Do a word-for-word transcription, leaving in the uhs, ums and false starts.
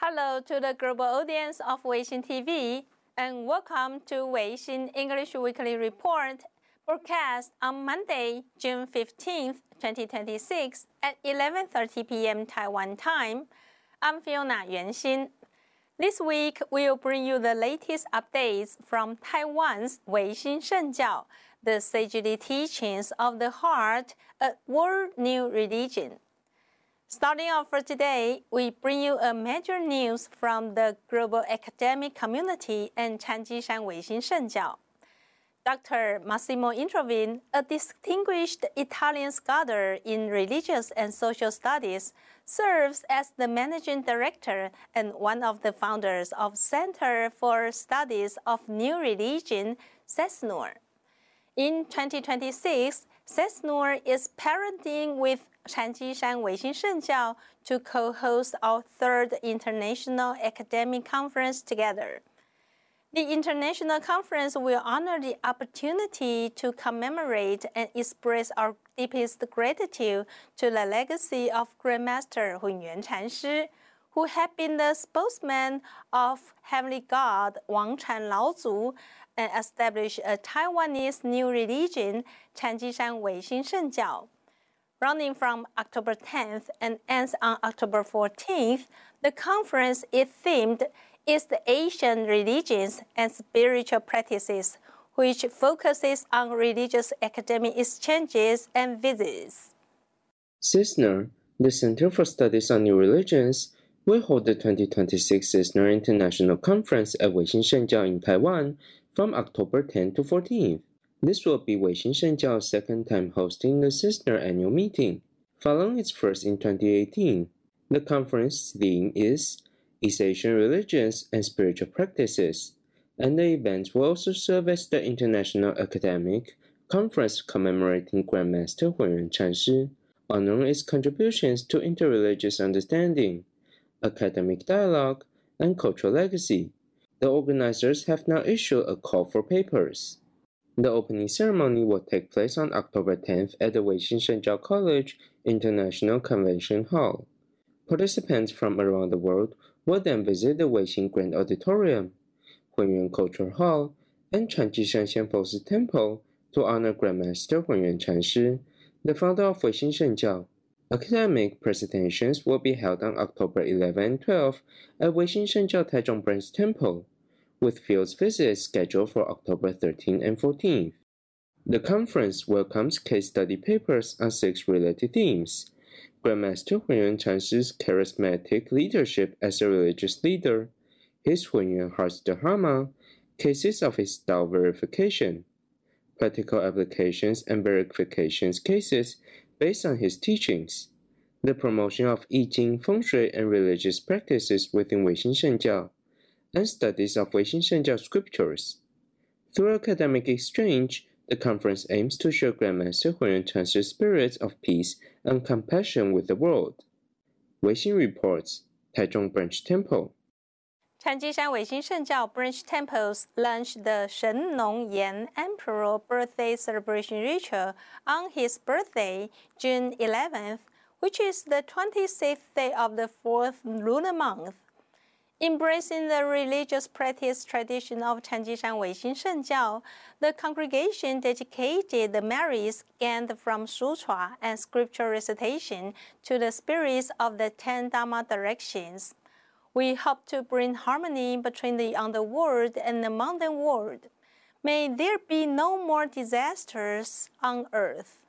Hello to the global audience of Weixin T V, and welcome to Weixin English Weekly Report, broadcast on Monday, June fifteenth, twenty twenty-six at eleven thirty p m Taiwan time. I'm Fiona Yuanxin. This week, we'll bring you the latest updates from Taiwan's Weixin Shengjiao, the sagely teachings of the heart, a world new religion. Starting off for today, we bring you a major news from the global academic community and Chanjishan Weixin Shengjiao. Doctor Massimo Introvin, a distinguished Italian scholar in religious and social studies, serves as the managing director and one of the founders of Center for Studies of New Religion, CESNUR. In twenty twenty-six, CESNUR is parenting with Chanjishan Weixin Shengjiao to co-host our third international academic conference together. The international conference will honor the opportunity to commemorate and express our deepest gratitude to the legacy of Grandmaster Hunyuan Chanshi, who had been the spokesman of Heavenly God Wang Chan Laozu and established a Taiwanese new religion, Chanjishan Weixin Shengjiao. Running from October tenth and ends on October fourteenth, the conference is themed East Asian Religions and Spiritual Practices, which focuses on religious academic exchanges and visits. CESNUR, the Center for Studies on New Religions, will hold the twenty twenty-six CESNUR International Conference at Weixin Shengjiao in Taiwan from October tenth to fourteenth. This will be Weixin Shengjiao's second time hosting the CESNUR annual meeting, following its first in twenty eighteen. The conference theme is East Asian Religions and Spiritual Practices, and the event will also serve as the international academic conference commemorating Grandmaster Hunyuan Chanshi, honoring its contributions to interreligious understanding, academic dialogue, and cultural legacy. The organizers have now issued a call for papers. The opening ceremony will take place on October tenth at the Weixin Shengjiao College International Convention Hall. Participants from around the world will then visit the Weixin Grand Auditorium, Hunyuan Cultural Hall, and Chanjishan Xianfossi Temple to honor Grandmaster Hunyuan Chanshi, the founder of Weixin Shengjiao. Academic presentations will be held on October eleventh and twelfth at Weixin Shengjiao Taichung Branch Temple, with field visits scheduled for October thirteenth and fourteenth. The conference welcomes case study papers on six related themes: Grandmaster Hunyuan Chanshi's charismatic leadership as a religious leader, his Hunyuan Heart's Dharma, cases of his Tao verification, practical applications and verifications cases based on his teachings, the promotion of I Ching, Feng Shui, and religious practices within Weixin Shengjiao, and studies of Weixin Shengjiao scriptures. Through academic exchange, the conference aims to share Grandmaster Hunyuan Chanshi's spirits of peace and compassion with the world. Weixin reports, Taichung Branch Temple. Chanjishan Weixin Shengjiao Branch Temples launched the Shen Nong Yan Emperor birthday celebration ritual on his birthday, June eleventh, which is the twenty-sixth day of the fourth lunar month. Embracing the religious practice tradition of Chanjishan Weixin Shengjiao, the congregation dedicated the merits gained from sutra and scripture recitation to the spirits of the ten Dharma directions. We hope to bring harmony between the underworld and the mountain world. May there be no more disasters on earth.